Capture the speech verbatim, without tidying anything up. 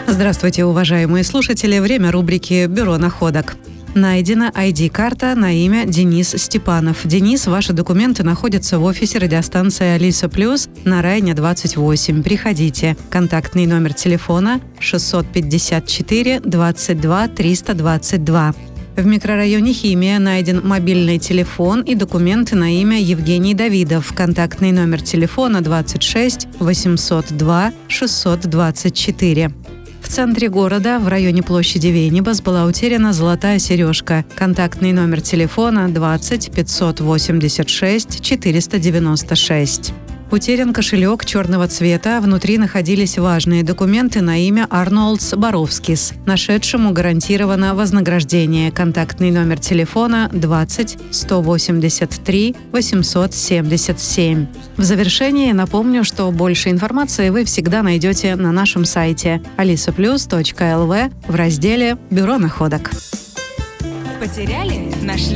Здравствуйте, уважаемые слушатели. Время рубрики «Бюро находок». Найдена ай ди-карта на имя Денис Степанов. Денис, ваши документы находятся в офисе радиостанции «Алиса Плюс» на Райне двадцать восемь. Приходите. Контактный номер телефона шестьсот пятьдесят четыре двадцать два триста двадцать два. В микрорайоне Химия найден мобильный телефон и документы на имя Евгений Давидов. Контактный номер телефона двадцать шесть восемьсот два шестьсот двадцать четыре. В центре города, в районе площади Вейнибас, была утеряна золотая сережка. Контактный номер телефона двадцать пятьсот восемьдесят шесть четыреста девяносто шесть. Утерян кошелек черного цвета, внутри находились важные документы на имя Арнольдс Боровскис. Нашедшему гарантировано вознаграждение. Контактный номер телефона двадцать сто восемьдесят три восемьсот семьдесят семь. В завершении напомню, что больше информации вы всегда найдете на нашем сайте алиса плюс точка эл ви в разделе «Бюро находок». Потеряли? Нашли?